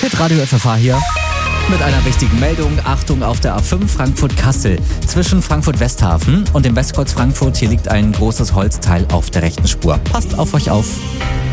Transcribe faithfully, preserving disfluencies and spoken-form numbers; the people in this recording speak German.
Hitradio F F H hier mit einer wichtigen Meldung. Achtung auf der A fünf Frankfurt-Kassel. Zwischen Frankfurt-Westhafen und dem Westkreuz Frankfurt, hier liegt ein großes Holzteil auf der rechten Spur. Passt auf euch auf.